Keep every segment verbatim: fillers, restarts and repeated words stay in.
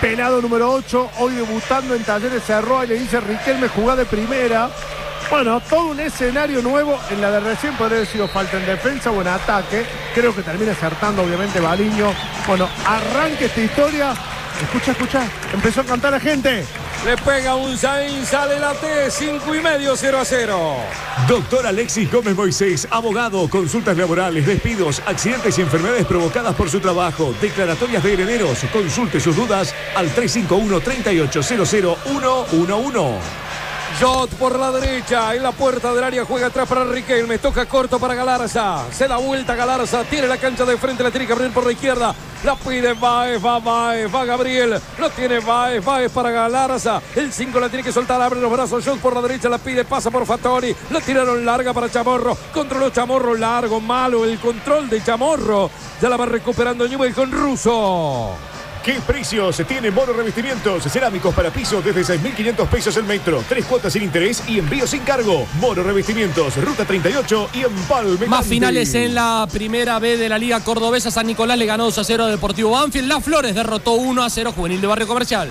pelado número ocho, hoy debutando en Talleres Cerro, y le dice Riquelme, jugá de primera. Bueno, todo un escenario nuevo. En la de recién podría haber sido falta en defensa o en ataque. Creo que termina acertando, obviamente, Baliño. Bueno, arranque esta historia. Escucha, escucha. Empezó a cantar la gente. Le pega un Zain, sale la T, cinco y medio, cero a cero. Doctor Alexis Gómez Moisés, abogado, consultas laborales, despidos, accidentes y enfermedades provocadas por su trabajo, declaratorias de herederos. Consulte sus dudas al tres cinco uno, tres ocho cero cero uno uno uno. Jot por la derecha, en la puerta del área juega atrás para Riquelme, toca corto para Galarza, se da vuelta Galarza, tiene la cancha de frente, la tiene que abrir por la izquierda, la pide Báez, va Báez, va Gabriel, lo tiene Báez, Báez para Galarza, el cinco la tiene que soltar, abre los brazos, Jot por la derecha, la pide, pasa por Fattori, la tiraron larga para Chamorro, controló Chamorro, largo, malo el control de Chamorro, ya la va recuperando Newell con Russo. ¿Qué precios tiene Moro Revestimientos? Cerámicos para pisos desde seis mil quinientos pesos el metro. Tres cuotas sin interés y envío sin cargo. Moro Revestimientos, Ruta treinta y ocho y Empalme. Más finales en la primera B de la Liga Cordobesa. San Nicolás le ganó dos a cero a Deportivo Banfield. Las Flores derrotó uno a cero Juvenil de Barrio Comercial.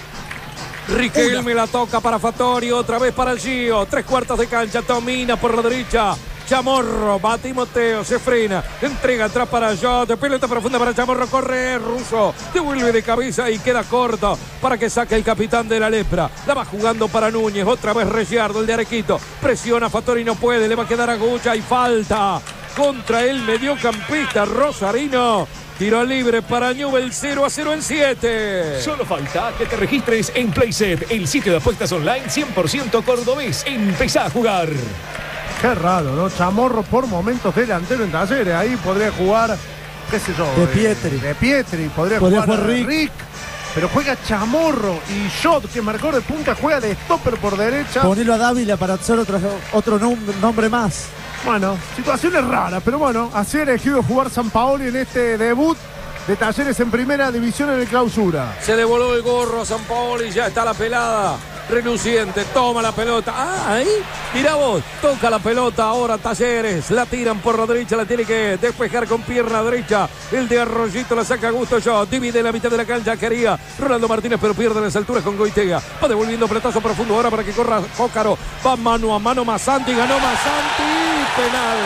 Riquelme la toca para Fattori, otra vez para Gio. Tres cuartas de cancha, domina por la derecha. Chamorro, va Timoteo, se frena, entrega atrás para Jot, pelota profunda para Chamorro, corre Russo, devuelve de cabeza y queda corto para que saque el capitán de la Lepra. La va jugando para Núñez, otra vez Reggiardo, el de Arequito, presiona Fattori, no puede, le va a quedar a Gucha y falta contra el mediocampista Rosarino. Tiro libre para Newell, cero a cero en siete. Solo falta que te registres en Playset, el sitio de apuestas online cien por ciento cordobés. Empezá a jugar. Qué raro, ¿no? Chamorro por momentos delantero en Talleres. Ahí podría jugar, qué sé yo. De Pietri. De Pietri. Podría, podría jugar, jugar Rick. Rick. Pero juega Chamorro y Jot, que marcó de punta, juega de stopper por derecha. Ponelo a Dávila para hacer otro, otro nombre más. Bueno, situaciones raras, pero bueno, así ha elegido jugar Sampaoli en este debut de Talleres en primera división en el Clausura. Se le voló el gorro a Sampaoli, ya está la pelada. Reluciente, toma la pelota. Ah, ahí, mirá vos, toca la pelota ahora Talleres, la tiran por la derecha, la tiene que despejar con pierna derecha. El de Arroyito la saca a gusto yo, divide la mitad de la cancha, quería Rolando Martínez, pero pierde las alturas con Goitega. Va devolviendo pelotazo profundo ahora para que corra Cócaro. Va mano a mano Masanti, ganó Masanti, penal.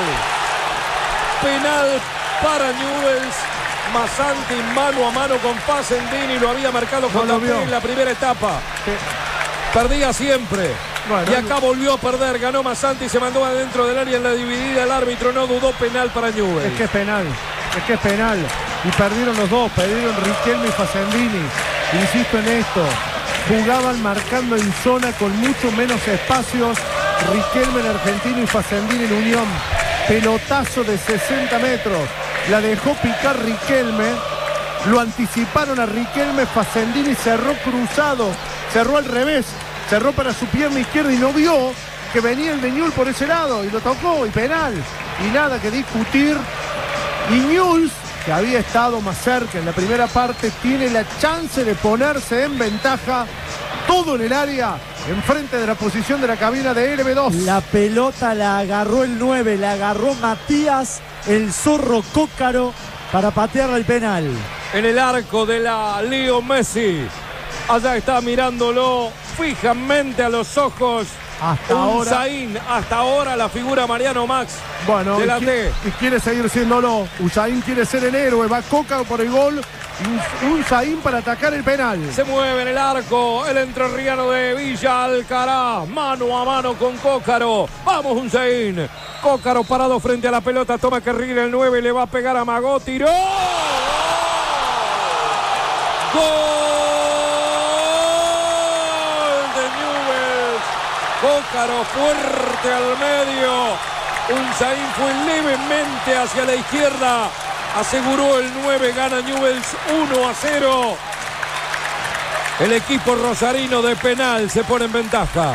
Penal para Newell's. Masanti mano a mano con Facendini, lo había marcado con no la, en la primera etapa. Sí. Perdía siempre. Bueno, y acá volvió a perder. Ganó Masanti, se mandó adentro del área en la dividida. El árbitro no dudó, penal para Newell's. Es que es penal. Es que es penal. Y perdieron los dos. Perdieron Riquelme y Facendini. Insisto en esto. Jugaban marcando en zona con mucho menos espacios. Riquelme en Argentino y Facendini en Unión. Pelotazo de sesenta metros. La dejó picar Riquelme. Lo anticiparon a Riquelme. Facendini cerró cruzado. Cerró al revés, cerró para su pierna izquierda y no vio que venía el de Newell's por ese lado y lo tocó y penal. Y nada que discutir. Y Newell's, que había estado más cerca en la primera parte, tiene la chance de ponerse en ventaja. Todo en el área, enfrente de la posición de la cabina de L B dos. La pelota la agarró el nueve, la agarró Matías, el zorro Cócaro, para patearle el penal. En el arco de la Leo Messi. Allá está mirándolo fijamente a los ojos. Hasta ahora. Usain, hasta ahora la figura Mariano Max. Bueno, de la y, T. y quiere seguir siéndolo. Usain quiere ser el héroe. Va Coca por el gol. Usain para atacar el penal. Se mueve en el arco el entrerriano de Villa Alcaraz. Mano a mano con Cócaro. Vamos, Usain. Cócaro parado frente a la pelota. Toma carril el nueve. Le va a pegar a Magó. Tiró. ¡Gol! Cócaro fuerte al medio. Unzaín fue levemente hacia la izquierda. Aseguró el nueve, gana Newell's uno a cero. El equipo rosarino de penal se pone en ventaja.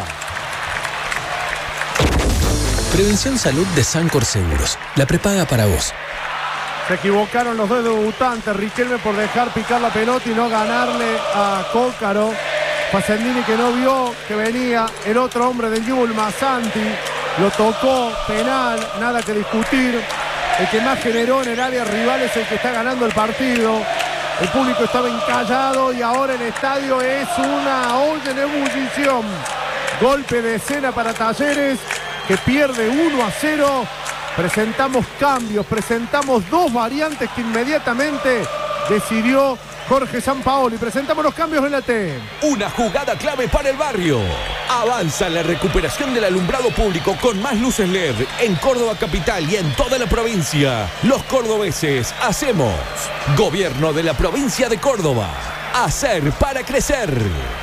Prevención Salud de Sancor Seguros. La prepaga para vos. Se equivocaron los dos debutantes. Riquelme por dejar picar la pelota y no ganarle a Cócaro. Facendini que no vio que venía el otro hombre de Newell's, Masanti. Lo tocó, penal, nada que discutir. El que más generó en el área rival es el que está ganando el partido. El público estaba encallado y ahora el estadio es una olla en ebullición. Golpe de escena para Talleres, que pierde uno a cero. Presentamos cambios, presentamos dos variantes que inmediatamente decidió Jorge Sampaoli. Presentamos los cambios en la T. Una jugada clave para el barrio. Avanza la recuperación del alumbrado público con más luces L E D en Córdoba capital y en toda la provincia. Los cordobeses hacemos. Gobierno de la provincia de Córdoba. Hacer para crecer.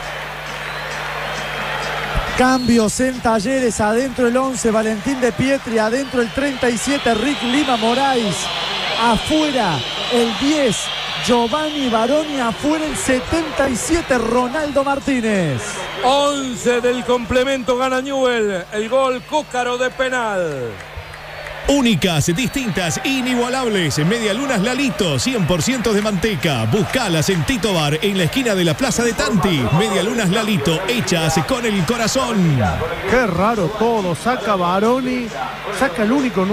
Cambios en Talleres, adentro el once, Valentín de Pietri, adentro el treinta y siete, Rick Lima Moraes, afuera el diez, Giovanni Baroni, afuera el setenta y siete, Ronaldo Martínez. once del complemento gana Newell, el gol Cócaro de penal. Únicas, distintas, inigualables. Medialunas Lalito, cien por ciento de manteca. Buscalas en Tito Bar, en la esquina de la Plaza de Tanti. Medialunas Lalito, hechas con el corazón. Qué raro todo. Saca Baroni, saca el único